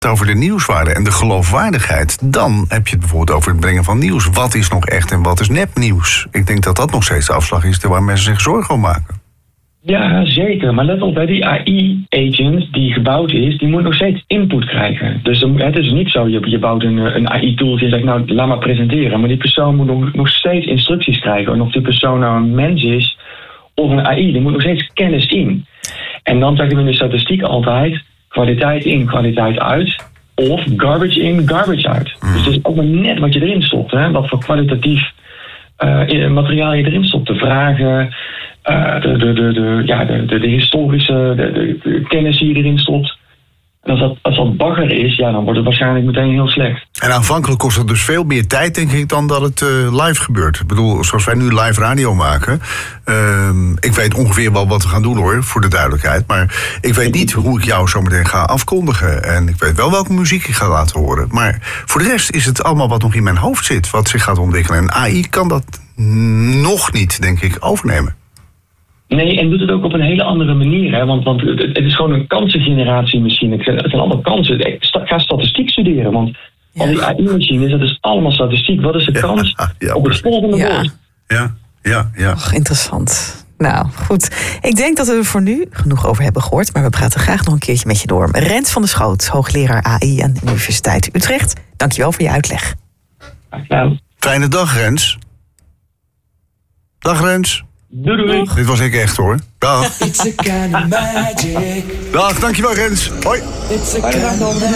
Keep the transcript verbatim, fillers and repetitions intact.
over de nieuwswaarde en de geloofwaardigheid, dan heb je het bijvoorbeeld over het brengen van nieuws. Wat is nog echt en wat is nepnieuws? Ik denk dat dat nog steeds de afslag is waar mensen zich zorgen om maken. Ja, zeker. Maar let op, bij die A I-agent die gebouwd is, die moet nog steeds input krijgen. Dus het is niet zo, je, je bouwt een, een A I-tooltje en zegt, nou, laat maar presenteren. Maar die persoon moet nog, nog steeds instructies krijgen. En of die persoon nou een mens is of een A I, die moet nog steeds kennis in. En dan zeggen we in de statistiek altijd, kwaliteit in, kwaliteit uit. Of garbage in, garbage uit. Mm. Dus het is ook maar net wat je erin stopt. Hè? Wat voor kwalitatief uh, materiaal je erin stopt. De vragen, uh, de, de, de, de, ja, de, de, de historische de, de, de kennis die je erin stopt. En als dat, als dat bagger is, ja, dan wordt het waarschijnlijk meteen heel slecht. En aanvankelijk kost het dus veel meer tijd, denk ik, dan dat het uh, live gebeurt. Ik bedoel, zoals wij nu live radio maken. Uh, ik weet ongeveer wel wat we gaan doen, hoor, voor de duidelijkheid. Maar ik weet niet hoe ik jou zo meteen ga afkondigen. En ik weet wel welke muziek ik ga laten horen. Maar voor de rest is het allemaal wat nog in mijn hoofd zit, wat zich gaat ontwikkelen. En A I kan dat nog niet, denk ik, overnemen. Nee, en doet het ook op een hele andere manier. Hè? Want, want het is gewoon een kansengeneratiemachine. Het zijn allemaal kansen. Ik ga statistiek studeren. Want ja. al die A I-machines, dat is allemaal statistiek. Wat is de kans ja, ja, op het volgende ja. woord? Ja, ja, ja. Och, interessant. Nou, goed. Ik denk dat we er voor nu genoeg over hebben gehoord. Maar we praten graag nog een keertje met je door. Rens van der Schoot, hoogleraar A I aan de Universiteit Utrecht. Dankjewel voor je uitleg. Nou. Fijne dag, Rens. Dag, Rens. Doei, doei. Dit was ik echt, hoor. Dag. Dag, dankjewel, Rens. Hoi.